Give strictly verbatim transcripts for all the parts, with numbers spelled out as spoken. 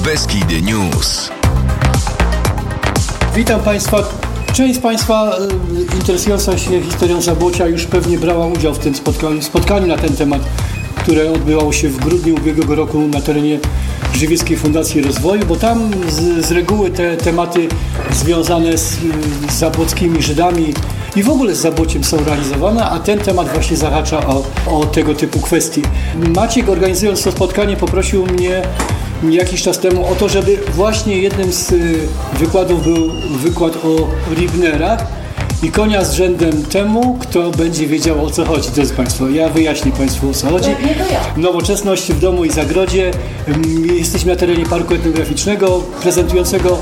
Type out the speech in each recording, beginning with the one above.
Beskidy News. Witam Państwa. Część z Państwa y, interesująca się historią Zabłocia już pewnie brała udział w tym spotkaniu, spotkaniu na ten temat, które odbywało się w grudniu ubiegłego roku na terenie Żywieckiej Fundacji Rozwoju, bo tam z, z reguły te tematy związane z, z zabłockimi Żydami i w ogóle z Zabłociem są realizowane, a ten temat właśnie zahacza o, o tego typu kwestie. Maciek, organizując to spotkanie, poprosił mnie jakiś czas temu o to, żeby właśnie jednym z wykładów był wykład o Ribnerach i konia z rzędem temu, kto będzie wiedział, o co chodzi. Drodzy Państwo, ja wyjaśnię Państwu, o co chodzi. Nowoczesność w domu i zagrodzie. Jesteśmy na terenie Parku Etnograficznego prezentującego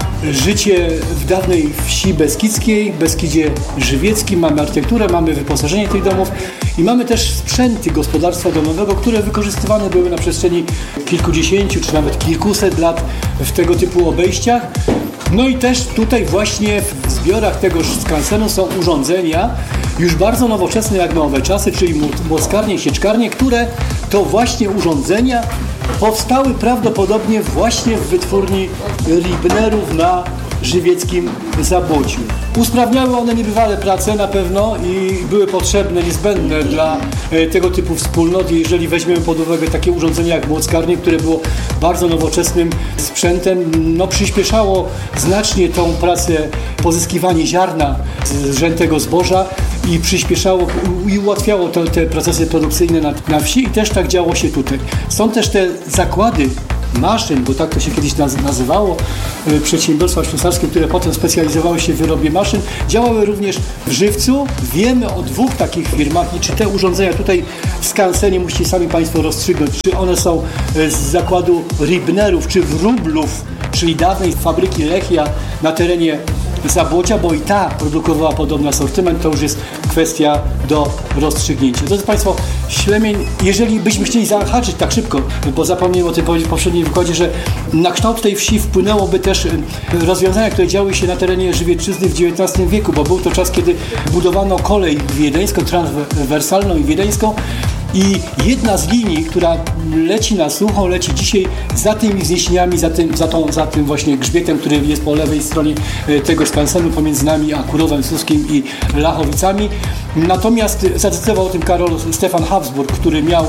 życie w dawnej wsi beskidzkiej, Beskidzie Żywieckim. Mamy architekturę, mamy wyposażenie tych domów i mamy też sprzęty gospodarstwa domowego, które wykorzystywane były na przestrzeni kilkudziesięciu czy nawet kilkuset lat w tego typu obejściach. No i też tutaj właśnie w zbiorach tegoż skansenu są urządzenia już bardzo nowoczesne jak na owe czasy, czyli młockarnie, sieczkarnie, które to właśnie urządzenia powstały prawdopodobnie właśnie w wytwórni Ribnerów na żywieckim Zabłociu. Usprawniały one niebywale pracę na pewno i były potrzebne, niezbędne dla tego typu wspólnot. Jeżeli weźmiemy pod uwagę takie urządzenia jak młockarnie, które było bardzo nowoczesnym sprzętem, no przyspieszało znacznie tą pracę, pozyskiwanie ziarna z rzętego zboża i przyspieszało i ułatwiało te, te procesy produkcyjne na, na wsi i też tak działo się tutaj. Są też te zakłady maszyn, bo tak to się kiedyś nazywało, przedsiębiorstwa ślusarskie, które potem specjalizowały się w wyrobie maszyn, działały również w Żywcu. Wiemy o dwóch takich firmach i czy te urządzenia tutaj w skansenie musicie sami Państwo rozstrzygnąć, czy one są z zakładu Ribnerów, czy Wróblów, czyli dawnej fabryki Lechia na terenie Zabłocia, bo i ta produkowała podobny asortyment, to już jest kwestia do rozstrzygnięcia. Drodzy Państwo, Ślemień, jeżeli byśmy chcieli zahaczyć tak szybko, bo zapomniałem o tym powiedzieć w poprzednim wykładzie, że na kształt tej wsi wpłynęłoby też rozwiązania, które działy się na terenie Żywiecczyzny w dziewiętnastym wieku, bo był to czas, kiedy budowano kolej wiedeńską, transwersalną i wiedeńską. I jedna z linii, która leci na Suchą, leci dzisiaj za tymi wzniesieniami, za tym, za, tą, za tym właśnie grzbietem, który jest po lewej stronie tego skansenu pomiędzy nami a Kurowem Suskim i Lachowicami. Natomiast zadecydował o tym Karol Stefan Habsburg, który miał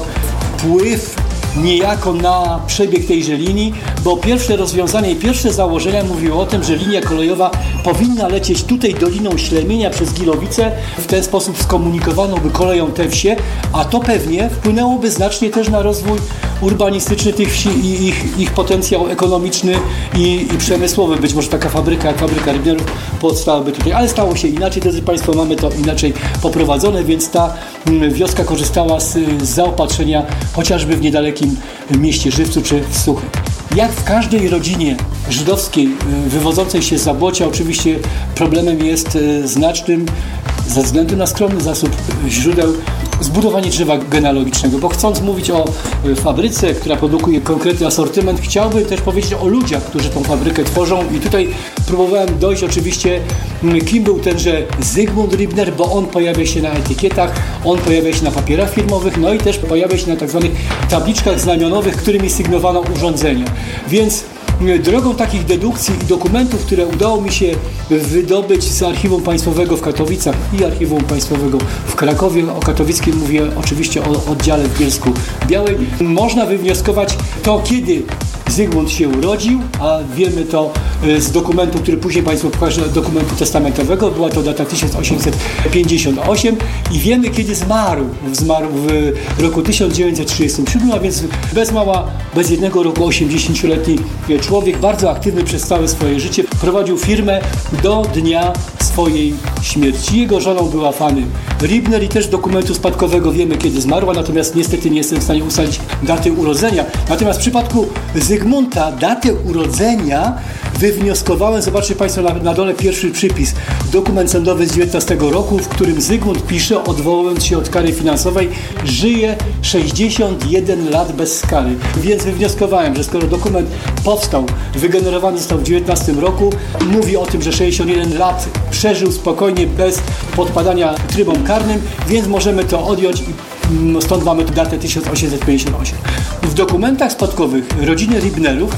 wpływ niejako na przebieg tejże linii, bo pierwsze rozwiązanie i pierwsze założenia mówiły o tym, że linia kolejowa powinna lecieć tutaj Doliną Ślemienia przez Gilowice. W ten sposób skomunikowano by koleją te wsie, a to pewnie wpłynęłoby znacznie też na rozwój urbanistyczny tych wsi i ich, ich potencjał ekonomiczny i, i przemysłowy. Być może taka fabryka jak fabryka Ribnerów powstałaby tutaj, ale stało się inaczej, drodzy Państwo, mamy to inaczej poprowadzone, więc ta wioska korzystała z, z zaopatrzenia chociażby w niedalekim mieście Żywcu czy w Suchej. Jak w każdej rodzinie żydowskiej wywodzącej się z Zabłocia, oczywiście problemem jest znacznym, ze względu na skromny zasób źródeł, zbudowanie drzewa genealogicznego, bo chcąc mówić o fabryce, która produkuje konkretny asortyment, chciałbym też powiedzieć o ludziach, którzy tą fabrykę tworzą i tutaj próbowałem dojść oczywiście, kim był tenże Zygmunt Ribner, bo on pojawia się na etykietach, on pojawia się na papierach firmowych, no i też pojawia się na tak zwanych tabliczkach znamionowych, którymi sygnowano urządzenia. Więc drogą takich dedukcji i dokumentów, które udało mi się wydobyć z Archiwum Państwowego w Katowicach i Archiwum Państwowego w Krakowie, o katowickim mówię oczywiście o oddziale w Bielsku Białej, można wywnioskować to, kiedy Zygmunt się urodził, a wiemy to z dokumentu, który później Państwu pokażę, dokumentu testamentowego, była to data tysiąc osiemset pięćdziesiąt osiem i wiemy, kiedy zmarł. Zmarł w roku tysiąc dziewięćset trzydziestym siódmym, a więc bez mała, bez jednego roku osiemdziesięcioletni człowiek, bardzo aktywny przez całe swoje życie, prowadził firmę do dnia swojej śmierci. Jego żoną była Fanny Ribner i też z dokumentu spadkowego wiemy, kiedy zmarła, natomiast niestety nie jestem w stanie ustalić daty urodzenia. Natomiast w przypadku Zygmunta datę urodzenia wywnioskowałem, zobaczcie Państwo na, na dole pierwszy przypis, dokument sądowy z dziewiętnastego roku, w którym Zygmunt pisze, odwołując się od kary finansowej, żyje sześćdziesiąt jeden lat bez kary. Więc wywnioskowałem, że skoro dokument powstał, wygenerowany został w dziewiętnastym roku, mówi o tym, że sześćdziesiąt jeden lat przeżył spokojnie bez podpadania trybom karnym, więc możemy to odjąć i stąd mamy datę tysiąc osiemset pięćdziesiąt osiem. W dokumentach spadkowych rodziny Ribnerów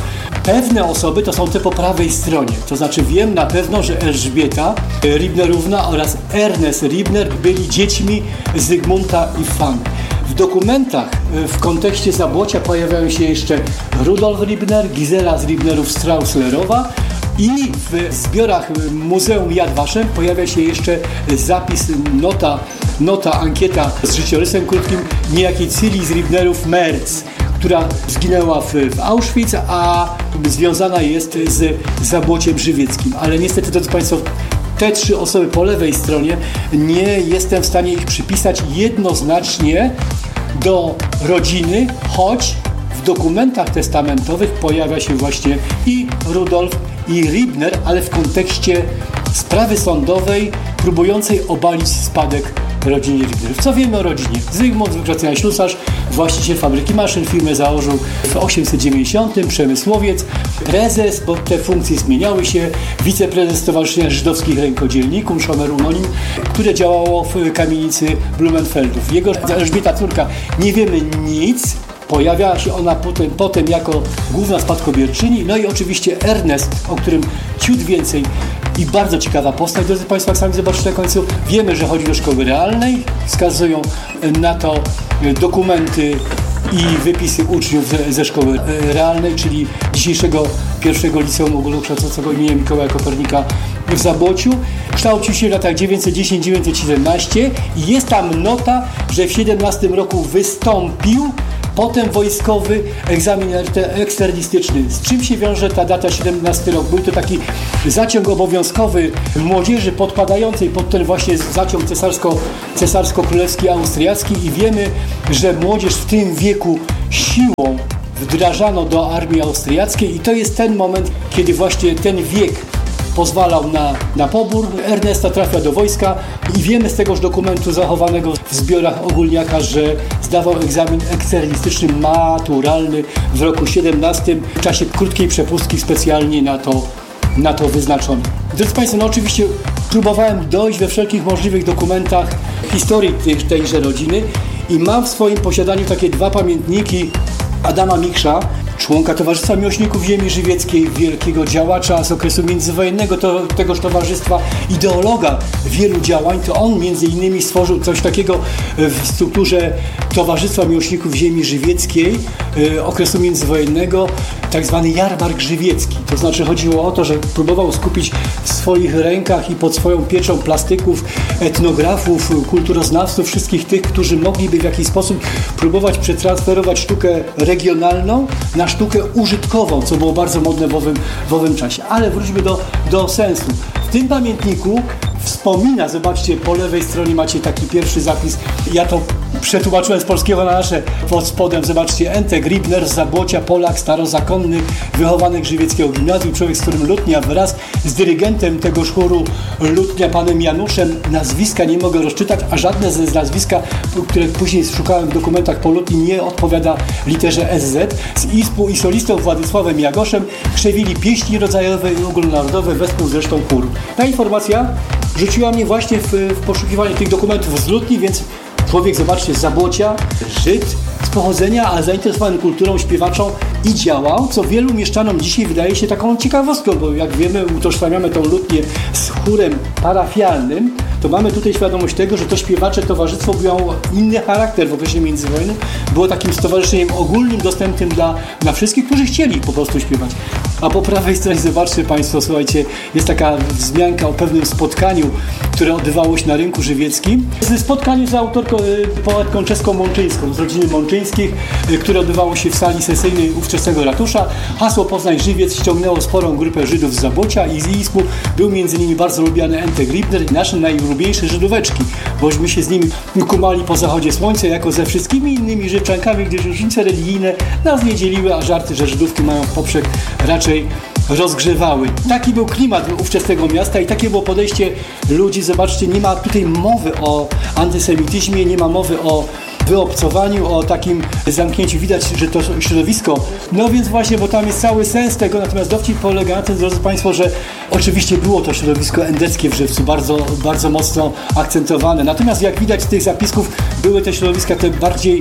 Pewne osoby to są te po prawej stronie, to znaczy wiem na pewno, że Elżbieta Ribnerówna oraz Ernest Ribner byli dziećmi Zygmunta i Fanny. W dokumentach w kontekście Zabłocia pojawiają się jeszcze Rudolf Ribner, Gizela z Ribnerów-Strauslerowa i w zbiorach Muzeum Yad Vashem pojawia się jeszcze zapis, nota, nota ankieta z życiorysem krótkim niejakiej Cili z Ribnerów-Merz, która zginęła w, w Auschwitz, a związana jest z Zabłociem żywieckim. Ale niestety, drodzy Państwo, te trzy osoby po lewej stronie nie jestem w stanie ich przypisać jednoznacznie do rodziny, choć w dokumentach testamentowych pojawia się właśnie i Rudolf, i Ribner, ale w kontekście sprawy sądowej próbującej obalić spadek rodzinie Ribnerów. Co wiemy o rodzinie? Zygmunt z wykształcenia ślusarz, właściciel fabryki maszyn, firmę założył w osiemset dziewięćdziesiątym, przemysłowiec, prezes, bo te funkcje zmieniały się, wiceprezes Stowarzyszenia Żydowskich Rękodzielników, Shomer Unonim, które działało w kamienicy Blumenfeldów. Jego Elżbieta córka, nie wiemy nic, pojawia się ona potem, potem jako główna spadkobierczyni, no i oczywiście Ernest, o którym ciut więcej i bardzo ciekawa postać, drodzy Państwo, jak sami zobaczycie na końcu. Wiemy, że chodzi do szkoły realnej, wskazują na to dokumenty i wypisy uczniów ze, ze szkoły realnej, czyli dzisiejszego pierwszego liceum ogólnokształcącego imienia Mikołaja Kopernika w Zabłociu. Kształcił się w latach dziewięćset dziesiąt do dziewięćset siedemnaście i jest tam nota, że w siedemnastym roku wystąpił potem wojskowy egzamin eksternistyczny. Z czym się wiąże ta data siedemnasty rok? Był to taki zaciąg obowiązkowy młodzieży podpadającej pod ten właśnie zaciąg cesarsko, cesarsko-królewski austriacki i wiemy, że młodzież w tym wieku siłą wdrażano do armii austriackiej i to jest ten moment, kiedy właśnie ten wiek pozwalał na, na pobór. Ernesta trafia do wojska i wiemy z tegoż dokumentu zachowanego w zbiorach ogólniaka, że zdawał egzamin eksternistyczny maturalny w roku siedemnastym w czasie krótkiej przepustki specjalnie na to, na to wyznaczony. Drodzy Państwo, no oczywiście próbowałem dojść we wszelkich możliwych dokumentach historii tej, tejże rodziny i mam w swoim posiadaniu takie dwa pamiętniki Adama Miksza, członka Towarzystwa Miłośników Ziemi Żywieckiej, wielkiego działacza z okresu międzywojennego to, tegoż towarzystwa, ideologa wielu działań. To on między innymi stworzył coś takiego w strukturze Towarzystwa Miłośników Ziemi Żywieckiej y, okresu międzywojennego, tak zwany jarmark żywiecki. To znaczy chodziło o to, że próbował skupić w swoich rękach i pod swoją pieczą plastyków, etnografów, kulturoznawców, wszystkich tych, którzy mogliby w jakiś sposób próbować przetransferować sztukę regionalną na sztukę użytkową, co było bardzo modne w owym, w owym czasie. Ale wróćmy do, do sensu. W tym pamiętniku wspomina, zobaczcie, po lewej stronie macie taki pierwszy zapis, ja to przetłumaczyłem z polskiego na nasze, pod spodem zobaczcie, Entek Ribner z Zabłocia, Polak, starozakonny, wychowanek żywieckiego gimnazjum, człowiek, z którym Lutnia wraz z dyrygentem tegoż chóru Lutnia, panem Januszem, nazwiska nie mogę rozczytać, a żadne z nazwiska, które później szukałem w dokumentach po Lutni, nie odpowiada literze S Z. Z I S P-u i solistą Władysławem Jagoszem krzewili pieśni rodzajowe i ogólnonarodowe, wespół zresztą chóru. Ta informacja rzuciła mnie właśnie w, w poszukiwanie tych dokumentów z Lutni, więc człowiek, zobaczcie, z Zabłocia, Żyd z pochodzenia, a zainteresowany kulturą, śpiewaczą i działał, co wielu mieszczanom dzisiaj wydaje się taką ciekawostką, bo jak wiemy, utożsamiamy tą Lutnię z chórem parafialnym, to mamy tutaj świadomość tego, że to śpiewacze towarzystwo miało inny charakter w okresie międzywojennym, było takim stowarzyszeniem ogólnym, dostępnym dla, dla wszystkich, którzy chcieli po prostu śpiewać. A po prawej stronie, zobaczcie Państwo, słuchajcie, jest taka wzmianka o pewnym spotkaniu, które odbywało się na rynku żywieckim. Ze spotkaniu z autorką, poetką czeską Mączyńską, z rodziny Mączyńskich, które odbywało się w sali sesyjnej ówczesnego ratusza. Hasło Poznań Żywiec ściągnęło sporą grupę Żydów z Zabłocia i z I S P-u. Był między innymi bardzo lubiany Entek Ribner, nasze najulubieńsze Żydóweczki, bośmy się z nimi kumali po zachodzie słońca, jako ze wszystkimi innymi Żydczankami, gdyż różnice religijne nas nie dzieliły, a żarty, że Żydówki mają w poprzek raczej rozgrzewały. Taki był klimat ówczesnego miasta i takie było podejście ludzi. Zobaczcie, nie ma tutaj mowy o antysemityzmie, nie ma mowy o wyobcowaniu, o takim zamknięciu. Widać, że to środowisko, no więc właśnie, bo tam jest cały sens tego, natomiast dowcip polega na tym, drodzy Państwo, że oczywiście było to środowisko endeckie w Żywcu, bardzo, bardzo mocno akcentowane. Natomiast jak widać z tych zapisków, były te środowiska te bardziej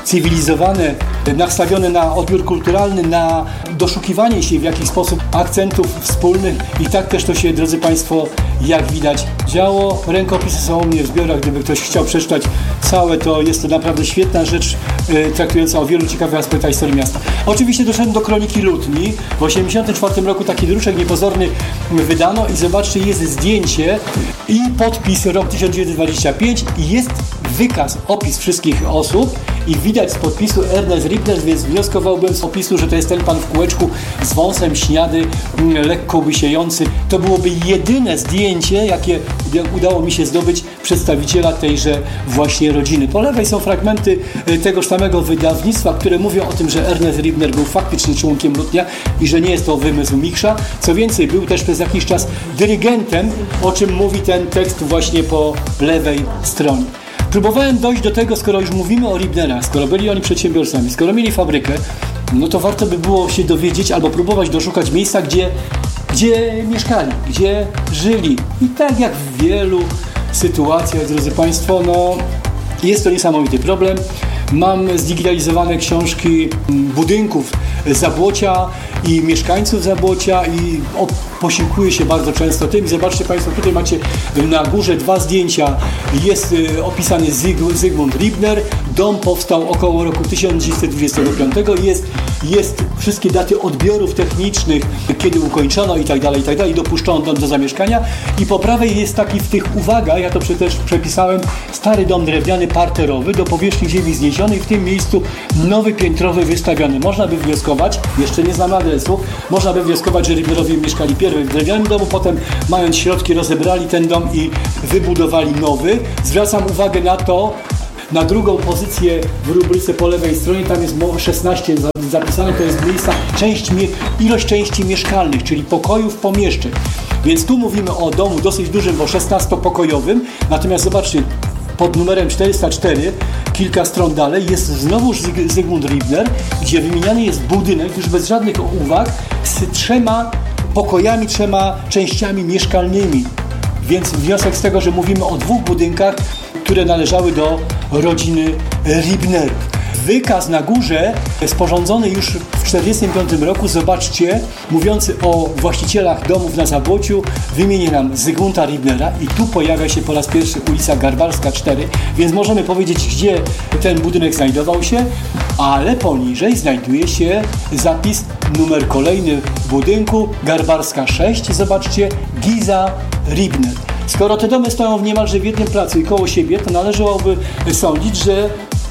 cywilizowane, nastawione na odbiór kulturalny, na doszukiwanie się w jakiś sposób akcentów wspólnych i tak też to się, drodzy Państwo, jak widać działo. Rękopisy są u mnie w zbiorach, gdyby ktoś chciał przeczytać całe, to jest to naprawdę świetna rzecz y, traktująca o wielu ciekawych aspektach historii miasta. Oczywiście doszedłem do Kroniki Lutni. W osiemdziesiątym czwartym roku taki druczek niepozorny wydano i zobaczcie, jest zdjęcie i podpis rok tysiąc dziewięćset dwadzieścia pięć i jest wykaz, opis wszystkich osób i widać z podpisu Ernest Ribner, więc wnioskowałbym z opisu, że to jest ten pan w kółeczku z wąsem, śniady, lekko łysiejący. To byłoby jedyne zdjęcie, jakie udało mi się zdobyć przedstawiciela tejże właśnie rodziny. Po lewej są fragmenty tegoż samego wydawnictwa, które mówią o tym, że Ernest Ribner był faktycznie członkiem Lutnia i że nie jest to wymysł Miksza. Co więcej, był też przez jakiś czas dyrygentem, o czym mówi ten tekst właśnie po lewej stronie. Próbowałem dojść do tego, skoro już mówimy o Ribnerach, skoro byli oni przedsiębiorcami, skoro mieli fabrykę, no to warto by było się dowiedzieć albo próbować doszukać miejsca, gdzie, gdzie mieszkali, gdzie żyli. I tak jak w wielu sytuacjach, drodzy Państwo, no jest to niesamowity problem. Mam zdigitalizowane książki budynków Zabłocia i mieszkańców Zabłocia i o, posiłkuję się bardzo często tym. Zobaczcie Państwo, tutaj macie na górze dwa zdjęcia. Jest y, opisany Zyg- Zygmunt Ribner. Dom powstał około roku tysiąc dziewięćset dwudziestego piątego. Jest, jest wszystkie daty odbiorów technicznych, kiedy ukończono i tak dalej, i tak dalej. Dopuszczono dom do zamieszkania. I po prawej jest taki w tych uwagach, ja to też przepisałem, stary dom drewniany parterowy do powierzchni ziemi zniesionej. W tym miejscu nowy piętrowy wystawiony. Można by wnioskować, jeszcze nie znam adresu, można by wnioskować, że Ribnerowie mieszkali pierwej w drewnianym domu, potem mając środki rozebrali ten dom i wybudowali nowy. Zwracam uwagę na to, na drugą pozycję w rubryce po lewej stronie, tam jest szesnaście zapisane, to jest miejsca, część, ilość części mieszkalnych, czyli pokojów, pomieszczeń. Więc tu mówimy o domu dosyć dużym, bo szesnastopokojowym, natomiast zobaczcie, pod numerem czterysta cztery, kilka stron dalej, jest znowu Zygmunt Ribner, gdzie wymieniany jest budynek, już bez żadnych uwag, z trzema pokojami, trzema częściami mieszkalnymi. Więc wniosek z tego, że mówimy o dwóch budynkach, które należały do rodziny Ribnerów. Wykaz na górze, sporządzony już w tysiąc dziewięćset czterdziestym piątym roku, zobaczcie, mówiący o właścicielach domów na Zabłociu, wymienia nam Zygmunta Ribnera i tu pojawia się po raz pierwszy ulica Garbarska cztery, więc możemy powiedzieć, gdzie ten budynek znajdował się, ale poniżej znajduje się zapis, numer kolejny budynku, Garbarska sześć, zobaczcie, Giza Ribner. Skoro te domy stoją w niemalże w jednym placu i koło siebie, to należałoby sądzić, że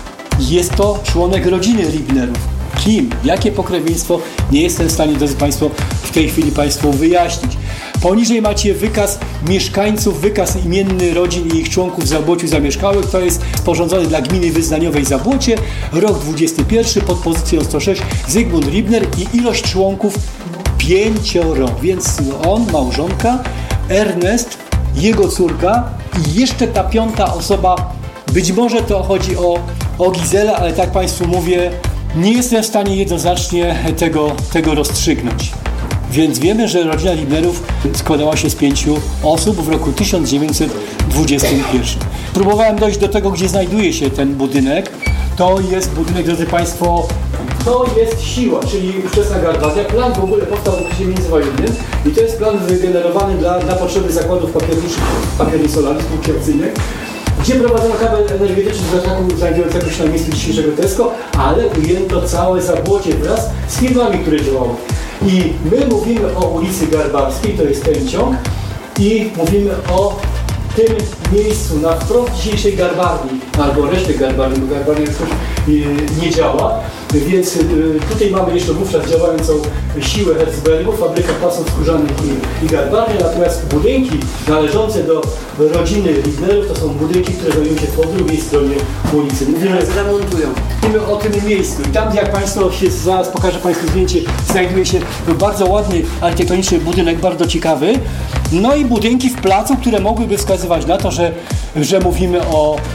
jest to członek rodziny Ribnerów. Kim? Jakie pokrewieństwo? Nie jestem w stanie, drodzy Państwo, w tej chwili Państwu wyjaśnić. Poniżej macie wykaz mieszkańców, wykaz imienny rodzin i ich członków w Zabłociu zamieszkałych. To jest sporządzony dla gminy wyznaniowej Zabłocie. Rok dwudziesty pierwszy, pod pozycją sto sześć, Zygmunt Ribner i ilość członków pięcioro. Więc on, małżonka, Ernest, jego córka i jeszcze ta piąta osoba, być może to chodzi o, o Gizelę, ale tak Państwu mówię, nie jestem w stanie jednoznacznie tego, tego rozstrzygnąć. Więc wiemy, że rodzina Ribnerów składała się z pięciu osób w roku tysiąc dziewięćset dwudziestym pierwszym. Próbowałem dojść do tego, gdzie znajduje się ten budynek. To jest budynek, drodzy Państwo, to jest Siła, czyli ówczesna Garbatia. Plan w ogóle powstał w okresie międzywojennym i to jest plan wygenerowany dla, dla potrzeby zakładów papierniczych, papierni solarnych, spółki gdzie prowadzono kabel energetyczny z ataku znajdującego się na miejscu dzisiejszego Tesco, ale ujęto całe Zabłocie wraz z firmami, które działały. I my mówimy o ulicy Garbarskiej, to jest ten ciąg, i mówimy o tym miejscu na wprost dzisiejszej Garbarni, albo reszty Garbarni, bo Garbarnia już nie działa. Więc tutaj mamy jeszcze wówczas działającą siłę Herzbergów, fabrykę pasów skórzanych i, i garbarnię, natomiast budynki należące do rodziny Ribnerów to są budynki, które znajdują się po drugiej stronie ulicy. Mówimy, zamontują. Mówimy o tym miejscu i tam, jak Państwo się, zaraz pokażę Państwu zdjęcie, znajduje się bardzo ładny architektoniczny budynek, bardzo ciekawy. No i budynki w placu, które mogłyby wskazywać na to, że, że mówimy o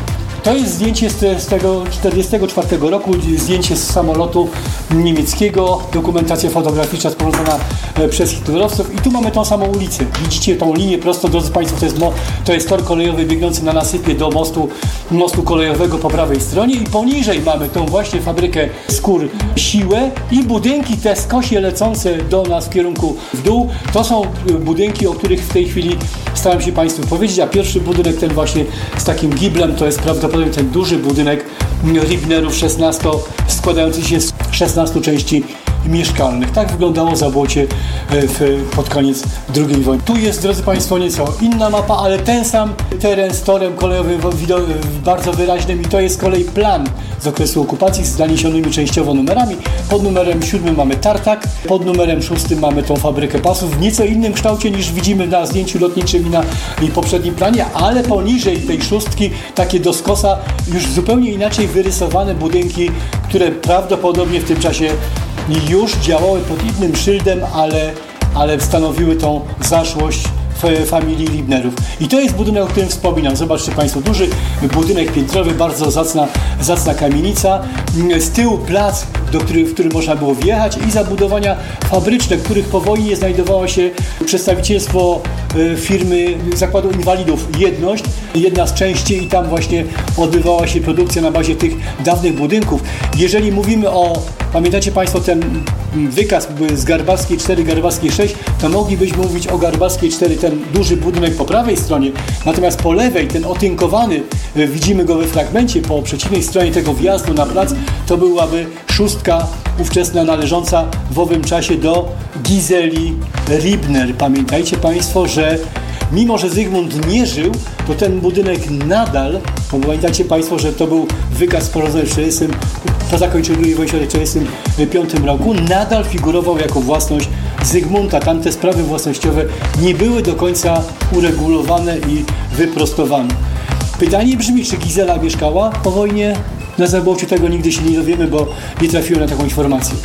To jest zdjęcie z, z tego czterdziestego czwartego roku, zdjęcie z samolotu niemieckiego, dokumentacja fotograficzna sporządzona przez hitlerowców i tu mamy tą samą ulicę. Widzicie tą linię prosto, drodzy Państwo, to jest, mo, to jest tor kolejowy biegnący na nasypie do mostu, mostu kolejowego po prawej stronie i poniżej mamy tą właśnie fabrykę skór Siłę i budynki te skosie lecące do nas w kierunku w dół. To są budynki, o których w tej chwili staram się Państwu powiedzieć, a pierwszy budynek ten właśnie z takim giblem to jest prawdopodobnie ten duży budynek Ribnerów szesnasto, składający się z szesnastu części mieszkalnych. Tak wyglądało Zabłocie w, pod koniec drugiej wojny. Tu jest, drodzy Państwo, nieco inna mapa, ale ten sam teren z torem kolejowym bardzo wyraźnym i to jest z kolei plan z okresu okupacji z zaniesionymi częściowo numerami. Pod numerem siódmym mamy tartak, pod numerem szóstym mamy tą fabrykę pasów w nieco innym kształcie niż widzimy na zdjęciu lotniczym i na i poprzednim planie, ale poniżej tej szóstki takie do skosa już zupełnie inaczej wyrysowane budynki, które prawdopodobnie w tym czasie już działały pod innym szyldem, ale, ale stanowiły tą zaszłość familii Ribnerów. I to jest budynek, o którym wspominam. Zobaczcie Państwo, duży budynek piętrowy, bardzo zacna, zacna kamienica. Z tyłu plac, do który, w który można było wjechać i zabudowania fabryczne, których po wojnie znajdowało się przedstawicielstwo firmy Zakładu Inwalidów Jedność, jedna z części i tam właśnie odbywała się produkcja na bazie tych dawnych budynków. Jeżeli mówimy o, pamiętacie Państwo ten wykaz z Garbarskiej cztery, Garbarskiej sześć, to moglibyśmy mówić o Garbarskiej cztery, ten duży budynek po prawej stronie, natomiast po lewej, ten otynkowany, widzimy go we fragmencie, po przeciwnej stronie tego wjazdu na plac, to byłaby szóstka ówczesna należąca w owym czasie do Gizeli Ribner. Pamiętajcie Państwo, że mimo, że Zygmunt nie żył, to ten budynek nadal, bo pamiętacie Państwo, że to był wykaz sporządzony w czterdziestym, po zakończeniu drugiej wojny w tysiąc dziewięćset czterdziestym piątym roku, nadal figurował jako własność Zygmunta. Tamte sprawy własnościowe nie były do końca uregulowane i wyprostowane. Pytanie brzmi, czy Gizela mieszkała po wojnie na Zabłociu? Tego nigdy się nie dowiemy, bo nie trafiłem na taką informację.